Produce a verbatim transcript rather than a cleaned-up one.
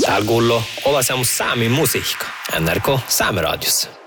Täällä kuuluu Ova Saamin musiikka. N R K Saameraadiossa.